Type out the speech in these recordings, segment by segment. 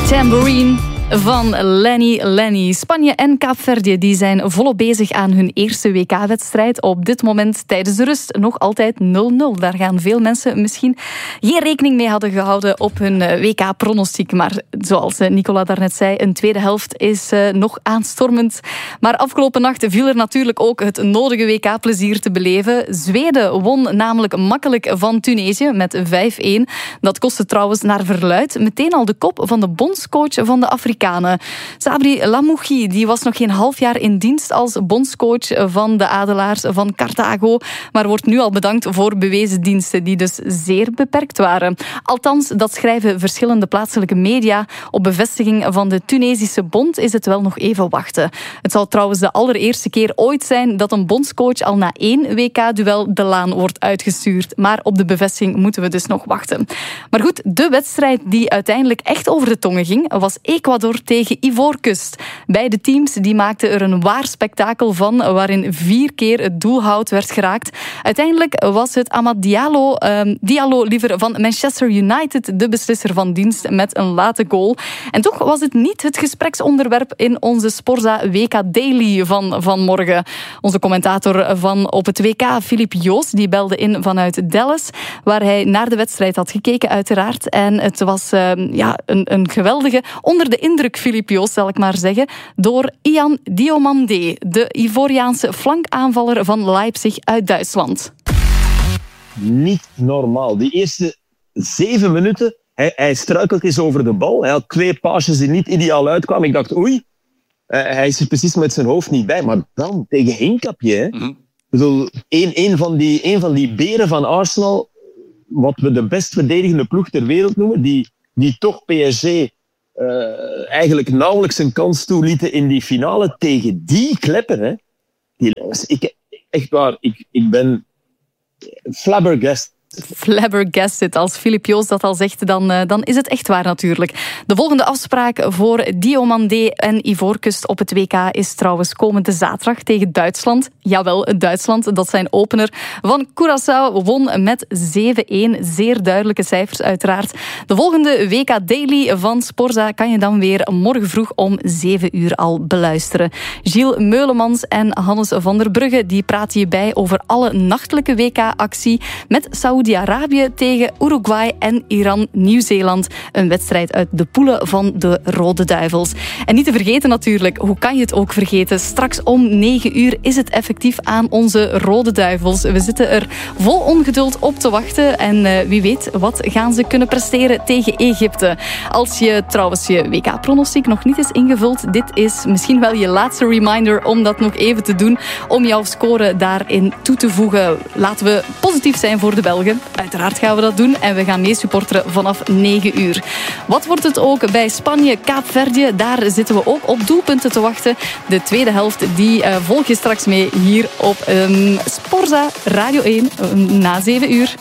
Tambourine van Lenny. Spanje en Kaapverdië die zijn volop bezig aan hun eerste WK-wedstrijd. Op dit moment tijdens de rust nog altijd 0-0. Daar gaan veel mensen misschien geen rekening mee hadden gehouden op hun WK-pronostiek. Maar zoals Nicola daarnet zei, een tweede helft is nog aanstormend. Maar afgelopen nacht viel er natuurlijk ook het nodige WK-plezier te beleven. Zweden won namelijk makkelijk van Tunesië met 5-1. Dat kostte trouwens naar verluidt meteen al de kop van de bondscoach van de Afrikanen. Sabri Lamouchi die was nog geen half jaar in dienst als bondscoach van de Adelaars van Carthago, maar wordt nu al bedankt voor bewezen diensten die dus zeer beperkt waren. Althans, dat schrijven verschillende plaatselijke media. Op bevestiging van de Tunesische bond is het wel nog even wachten. Het zal trouwens de allereerste keer ooit zijn dat een bondscoach al na 1 WK-duel de laan wordt uitgestuurd. Maar op de bevestiging moeten we dus nog wachten. Maar goed, de wedstrijd die uiteindelijk echt over de tongen ging, was Ecuador tegen Ivoorkust. Beide teams die maakten er een waar spektakel van, waarin 4 keer het doelhout werd geraakt. Uiteindelijk was het Amad Diallo liever van Manchester United de beslisser van dienst met een late goal. En toch was het niet het gespreksonderwerp in onze Sporza WK Daily van vanmorgen. Onze commentator van op het WK, Filip Joos, die belde in vanuit Dallas, waar hij naar de wedstrijd had gekeken uiteraard. En het was een geweldige, onder de indruk, Filip Joos, zal ik maar zeggen, door Ian Diomandé, de Ivoriaanse flankaanvaller van Leipzig uit Duitsland. Niet normaal. Die eerste 7 minuten, hij struikelt eens over de bal. Hij had 2 passes die niet ideaal uitkwamen. Ik dacht, oei, hij is er precies met zijn hoofd niet bij. Maar dan, tegen Hinkapje, hè. Mm-hmm. Ik bedoel, een van die beren van Arsenal, wat we de best verdedigende ploeg ter wereld noemen, die toch PSG eigenlijk nauwelijks een kans toelieten in die finale tegen die klepper. Hè. Ik ben flabbergasted. Als Filip Joos dat al zegt, dan is het echt waar natuurlijk. De volgende afspraak voor Diomandé en Ivoorkust op het WK is trouwens komende zaterdag tegen Duitsland. Jawel, Duitsland, dat zijn opener van Curaçao, won met 7-1. Zeer duidelijke cijfers uiteraard. De volgende WK Daily van Sporza kan je dan weer morgen vroeg om 7 uur al beluisteren. Gilles Meulemans en Hannes van der Brugge die praten je bij over alle nachtelijke WK-actie met Saoedi-Arabië tegen Uruguay en Iran-Nieuw-Zeeland. Een wedstrijd uit de poelen van de Rode Duivels. En niet te vergeten natuurlijk, hoe kan je het ook vergeten? Straks om 9 uur is het effectief aan onze Rode Duivels. We zitten er vol ongeduld op te wachten. En wie weet, wat gaan ze kunnen presteren tegen Egypte? Als je trouwens je WK-pronostiek nog niet is ingevuld, dit is misschien wel je laatste reminder om dat nog even te doen, om jouw score daarin toe te voegen. Laten we positief zijn voor de Belgen. Uiteraard gaan we dat doen en we gaan mee supporteren vanaf 9 uur. Wat wordt het ook bij Spanje, Kaapverdië? Daar zitten we ook op doelpunten te wachten. De tweede helft die volg je straks mee hier op Sporza Radio 1 na 7 uur.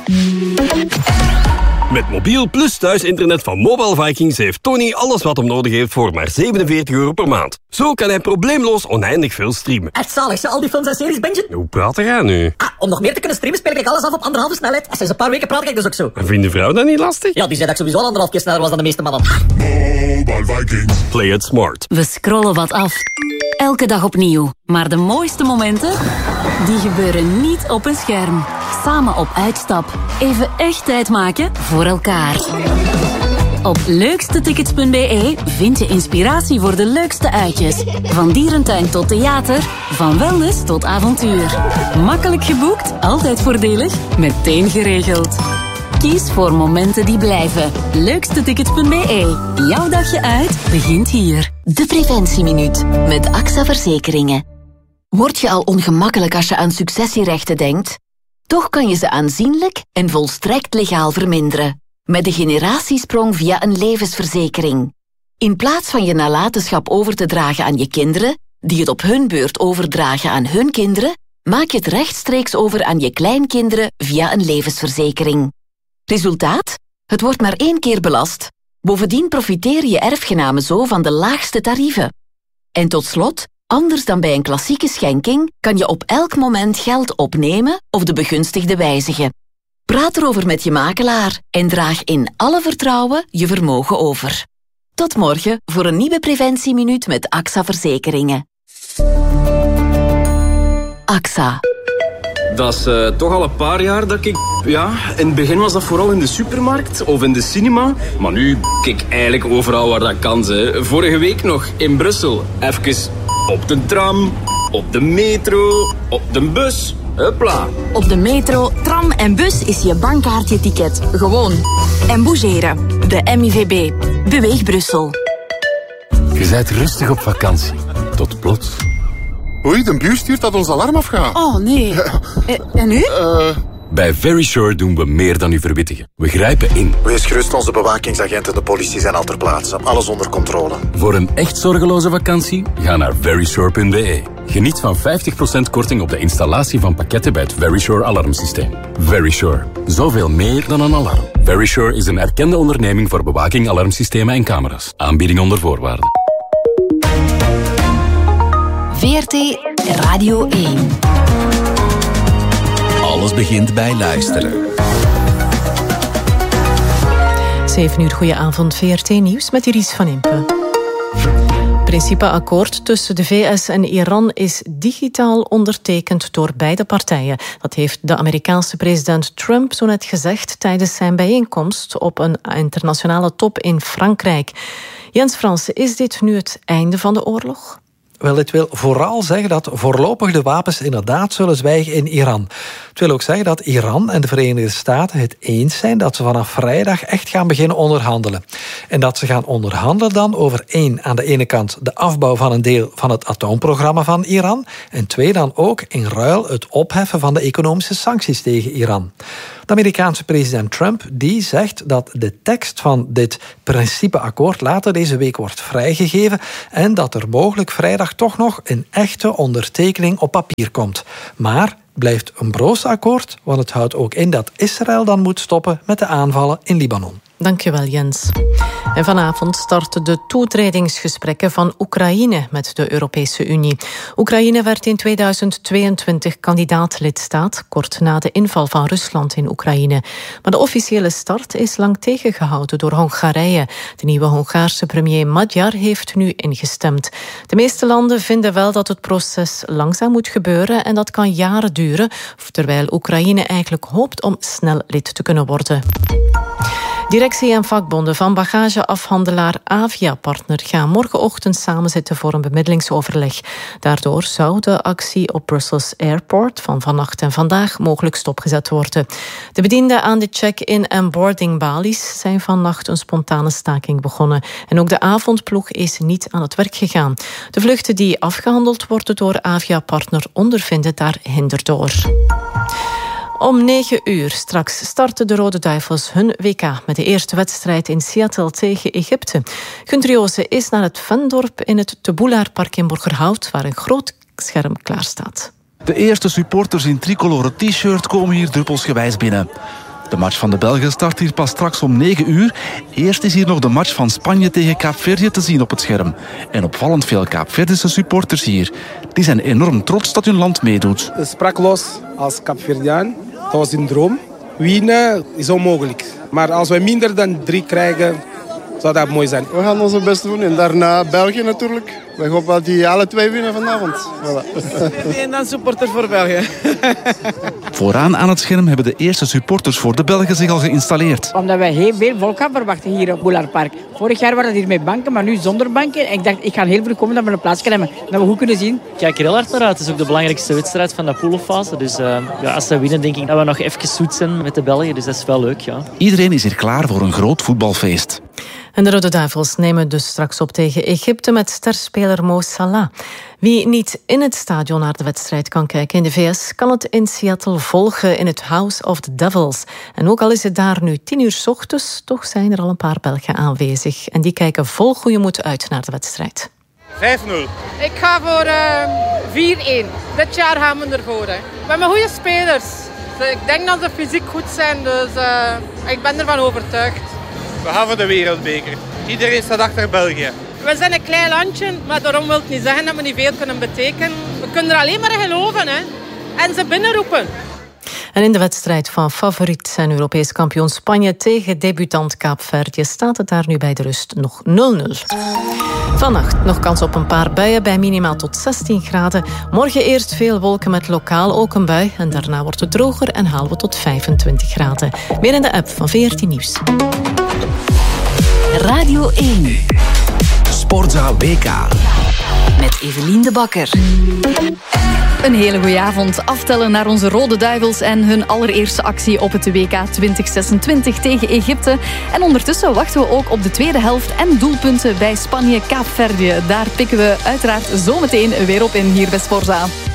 Met mobiel plus thuisinternet van Mobile Vikings heeft Tony alles wat hem nodig heeft voor maar €47 per maand. Zo kan hij probleemloos oneindig veel streamen. Echt zalig, al die films en series bingen. Hoe praat jij nu? Om nog meer te kunnen streamen speel ik alles af op 1,5 snelheid. En sinds een paar weken praat ik dus ook zo. En vindt de vrouw dat niet lastig? Ja, die zei dat ik sowieso 1,5 keer sneller was dan de meeste mannen. Mobile Vikings. Play it smart. We scrollen wat af. Elke dag opnieuw. Maar de mooiste momenten, die gebeuren niet op een scherm. Samen op uitstap. Even echt tijd maken voor elkaar. Op leukstetickets.be vind je inspiratie voor de leukste uitjes. Van dierentuin tot theater, van wellness tot avontuur. Makkelijk geboekt, altijd voordelig, meteen geregeld. Kies voor momenten die blijven. Leukstetickets.be. Jouw dagje uit begint hier. De Preventieminuut met AXA Verzekeringen. Word je al ongemakkelijk als je aan successierechten denkt? Toch kan je ze aanzienlijk en volstrekt legaal verminderen. Met de generatiesprong via een levensverzekering. In plaats van je nalatenschap over te dragen aan je kinderen, die het op hun beurt overdragen aan hun kinderen, maak je het rechtstreeks over aan je kleinkinderen via een levensverzekering. Resultaat? Het wordt maar 1 keer belast. Bovendien profiteren je erfgenamen zo van de laagste tarieven. En tot slot, anders dan bij een klassieke schenking, kan je op elk moment geld opnemen of de begunstigde wijzigen. Praat erover met je makelaar en draag in alle vertrouwen je vermogen over. Tot morgen voor een nieuwe preventieminuut met AXA Verzekeringen. AXA. Dat is toch al een paar jaar dat ik... Ja, in het begin was dat vooral in de supermarkt of in de cinema. Maar nu kijk eigenlijk overal waar dat kan. Hè. Vorige week nog in Brussel. Even op de tram, op de metro, op de bus. Hopla. Op de metro, tram en bus is je bankkaartje-ticket gewoon. En bougeren. De MIVB. Beweeg Brussel. Je bent rustig op vakantie. Tot plots. Oei, de buur stuurt dat ons alarm afgaat. Oh, nee. En nu? Bij Verisure doen we meer dan u verwittigen. We grijpen in. Wees gerust, onze bewakingsagenten en de politie zijn al ter plaatse. Alles onder controle. Voor een echt zorgeloze vakantie, ga naar verisure.be. Geniet van 50% korting op de installatie van pakketten bij het Verisure alarmsysteem. Verisure. Zoveel meer dan een alarm. Verisure is een erkende onderneming voor bewaking, alarmsystemen en camera's. Aanbieding onder voorwaarden. VRT Radio 1. Alles begint bij luisteren. 7 uur, goedenavond, VRT Nieuws met Iris van Impe. Het principeakkoord tussen de VS en Iran is digitaal ondertekend door beide partijen. Dat heeft de Amerikaanse president Trump zo net gezegd tijdens zijn bijeenkomst op een internationale top in Frankrijk. Jens Fransen, is dit nu het einde van de oorlog? Wel, het wil vooral zeggen dat voorlopig de wapens inderdaad zullen zwijgen in Iran. Het wil ook zeggen dat Iran en de Verenigde Staten het eens zijn dat ze vanaf vrijdag echt gaan beginnen onderhandelen. En dat ze gaan onderhandelen dan over aan de ene kant de afbouw van een deel van het atoomprogramma van Iran en 2 dan ook in ruil het opheffen van de economische sancties tegen Iran. De Amerikaanse president Trump die zegt dat de tekst van dit principeakkoord later deze week wordt vrijgegeven en dat er mogelijk vrijdag toch nog een echte ondertekening op papier komt. Maar blijft een broos akkoord, want het houdt ook in dat Israël dan moet stoppen met de aanvallen in Libanon. Dankjewel, Jens. En vanavond starten de toetredingsgesprekken van Oekraïne met de Europese Unie. Oekraïne werd in 2022 kandidaat-lidstaat, kort na de inval van Rusland in Oekraïne. Maar de officiële start is lang tegengehouden door Hongarije. De nieuwe Hongaarse premier Magyar heeft nu ingestemd. De meeste landen vinden wel dat het proces langzaam moet gebeuren en dat kan jaren duren, terwijl Oekraïne eigenlijk hoopt om snel lid te kunnen worden. Directie en vakbonden van bagageafhandelaar Avia Partner gaan morgenochtend samenzitten voor een bemiddelingsoverleg. Daardoor zou de actie op Brussels Airport van vannacht en vandaag mogelijk stopgezet worden. De bedienden aan de check-in en boardingbalies zijn vannacht een spontane staking begonnen. En ook de avondploeg is niet aan het werk gegaan. De vluchten die afgehandeld worden door Avia Partner ondervinden daar hinder door. Om 9 uur straks starten de Rode Duivels hun WK met de eerste wedstrijd in Seattle tegen Egypte. Gunther Joosen is naar het Vendorp in het Te Boelaerpark in Borgerhout, waar een groot scherm klaar staat. De eerste supporters in tricolore t-shirt komen hier druppelsgewijs binnen. De match van de Belgen start hier pas straks om 9 uur. Eerst is hier nog de match van Spanje tegen Kaapverdië te zien op het scherm. En opvallend veel Kaapverdische supporters hier. Die zijn enorm trots dat hun land meedoet. Sprakeloos als Kaapverdiaan. Dat was een droom. Winnen is onmogelijk. Maar als we minder dan 3 krijgen, zou dat mooi zijn. We gaan onze best doen. En daarna België natuurlijk. We hopen dat die alle 2 winnen vanavond. Voilà. En dan supporter voor België. Vooraan aan het scherm hebben de eerste supporters voor de Belgen zich al geïnstalleerd. Omdat wij heel veel volk gaan verwachten hier op Boelaerpark. Vorig jaar waren het hier met banken, maar nu zonder banken. En ik dacht, ik ga heel vroeg komen dat we een plaats kunnen hebben. Dat we goed kunnen zien. Ik kijk er heel hard naar uit. Het is ook de belangrijkste wedstrijd van de poolfase. Dus als ze winnen, denk ik dat we nog even zoet zijn met de Belgen. Dus dat is wel leuk, ja. Iedereen is hier klaar voor een groot voetbalfeest. En de Rode Duivels nemen dus straks op tegen Egypte met sterspeler Mo Salah. Wie niet in het stadion naar de wedstrijd kan kijken in de VS, kan het in Seattle volgen in het House of the Devils. En ook al is het daar nu 10 uur 's ochtends, toch zijn er al een paar Belgen aanwezig. En die kijken vol goede moed uit naar de wedstrijd. 5-0. Ik ga voor 4-1. Dit jaar gaan we ervoor. Hè. We hebben goede spelers. Ik denk dat ze fysiek goed zijn, dus ik ben ervan overtuigd. We gaan voor de wereldbeker. Iedereen staat achter België. We zijn een klein landje, maar daarom wil het niet zeggen dat we niet veel kunnen betekenen. We kunnen er alleen maar in geloven, hè. En ze binnenroepen. En in de wedstrijd van favoriet en Europees kampioen Spanje tegen debutant Kaapverdië staat het daar nu bij de rust nog 0-0. Vannacht nog kans op een paar buien bij minimaal tot 16 graden. Morgen eerst veel wolken met lokaal ook een bui. En daarna wordt het droger en halen we tot 25 graden. Meer in de app van VRT Nieuws. Radio 1. Sportza WK. Met Evelien de Bakker. Een hele goede avond. Aftellen naar onze Rode Duivels en hun allereerste actie op het WK 2026 tegen Egypte. En ondertussen wachten we ook op de tweede helft en doelpunten bij Spanje-Kaapverdië. Daar pikken we uiteraard zometeen weer op in hier bij Sportza.